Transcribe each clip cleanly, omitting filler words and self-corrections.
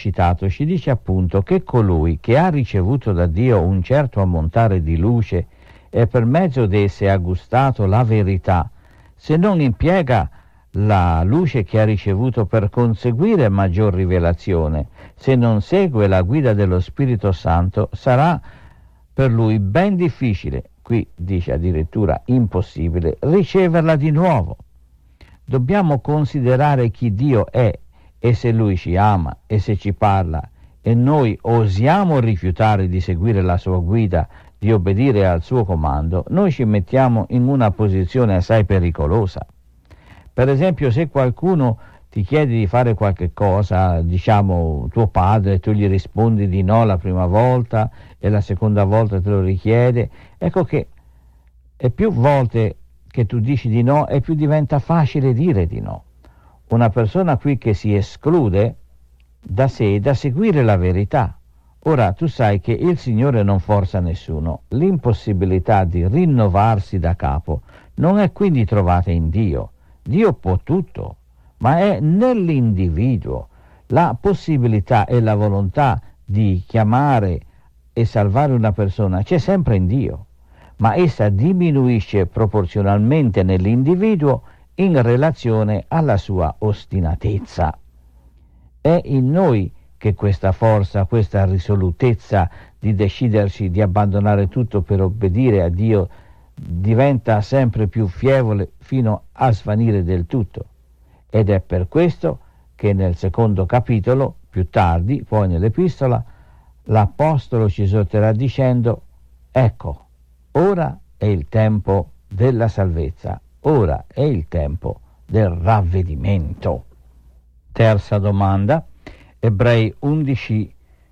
citato ci dice appunto che colui che ha ricevuto da Dio un certo ammontare di luce e per mezzo d'esse ha gustato la verità, se non impiega la luce che ha ricevuto per conseguire maggior rivelazione, se non segue la guida dello Spirito Santo, sarà per lui ben difficile, qui dice addirittura impossibile, riceverla di nuovo. Dobbiamo considerare chi Dio è e se Lui ci ama e se ci parla e noi osiamo rifiutare di seguire la sua guida, di obbedire al suo comando, noi ci mettiamo in una posizione assai pericolosa. Per esempio, se qualcuno ti chiede di fare qualche cosa, diciamo tuo padre, tu gli rispondi di no la prima volta e la seconda volta te lo richiede, ecco che e più volte che tu dici di no e più diventa facile dire di no. Una persona qui che si esclude da sé da seguire la verità. Ora tu sai che il Signore non forza nessuno, l'impossibilità di rinnovarsi da capo non è quindi trovata in Dio. Dio può tutto, ma è nell'individuo. La possibilità e la volontà di chiamare e salvare una persona c'è sempre in Dio, ma essa diminuisce proporzionalmente nell'individuo in relazione alla sua ostinatezza. È in noi che questa forza, questa risolutezza di deciderci di abbandonare tutto per obbedire a Dio diventa sempre più fievole fino a svanire del tutto. Ed è per questo che nel secondo capitolo, più tardi, poi nell'epistola, l'Apostolo ci esorterà dicendo: ecco, ora è il tempo della salvezza, ora è il tempo del ravvedimento. Terza domanda, Ebrei 11,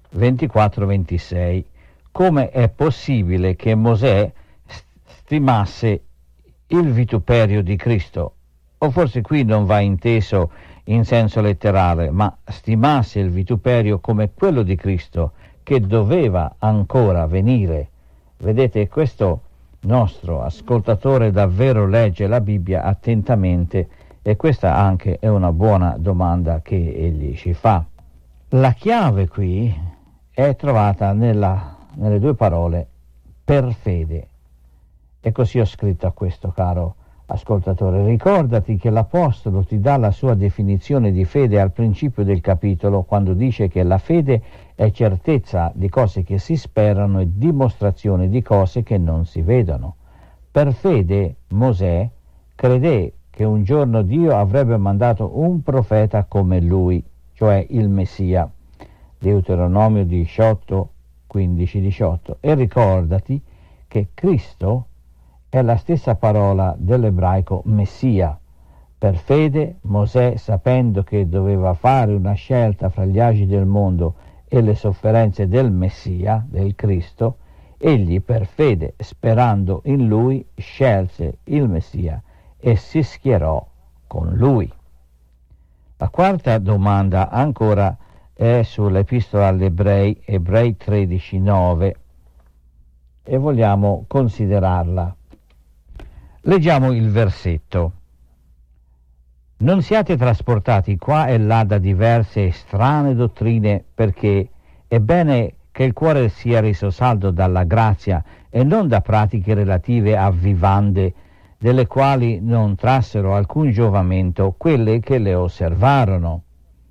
24-26. Come è possibile che Mosè stimasse il vituperio di Cristo? O forse qui non va inteso in senso letterale, ma stimasse il vituperio come quello di Cristo, che doveva ancora venire. Vedete, questo nostro ascoltatore davvero legge la Bibbia attentamente e questa anche è una buona domanda che egli ci fa. La chiave qui è trovata nelle due parole per fede. E così ho scritto a questo caro ascoltatore: ricordati che l'Apostolo ti dà la sua definizione di fede al principio del capitolo, quando dice che la fede è certezza di cose che si sperano e dimostrazione di cose che non si vedono. Per fede Mosè credé che un giorno Dio avrebbe mandato un profeta come lui, cioè il Messia. Deuteronomio 18, 15-18. E ricordati che Cristo è la stessa parola dell'ebraico Messia. Per fede Mosè, sapendo che doveva fare una scelta fra gli agi del mondo e le sofferenze del Messia, del Cristo, egli per fede, sperando in lui, scelse il Messia e si schierò con lui. La quarta domanda ancora è sull'epistola agli Ebrei, Ebrei 13:9, e vogliamo considerarla. Leggiamo il versetto. Non siate trasportati qua e là da diverse e strane dottrine, perché è bene che il cuore sia reso saldo dalla grazia e non da pratiche relative a vivande, delle quali non trassero alcun giovamento quelle che le osservarono.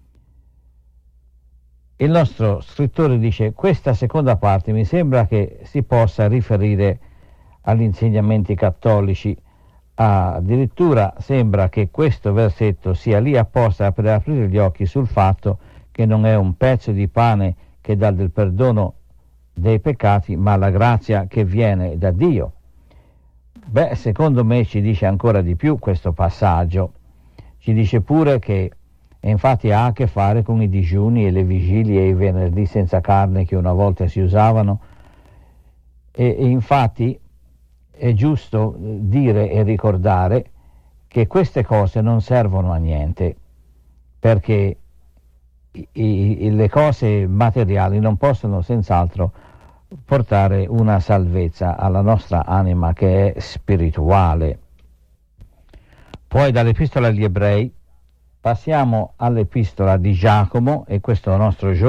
Il nostro scrittore dice: questa seconda parte mi sembra che si possa riferire agli insegnamenti cattolici. Addirittura sembra che questo versetto sia lì apposta per aprire gli occhi sul fatto che non è un pezzo di pane che dà del perdono dei peccati, ma la grazia che viene da Dio. Beh, secondo me ci dice ancora di più questo passaggio. Ci dice pure che, e infatti ha a che fare con i digiuni e le vigilie e i venerdì senza carne che una volta si usavano, e infatti è giusto dire e ricordare che queste cose non servono a niente, perché le cose materiali non possono senz'altro portare una salvezza alla nostra anima che è spirituale. Poi dall'epistola agli Ebrei passiamo all'epistola di Giacomo, e questo nostro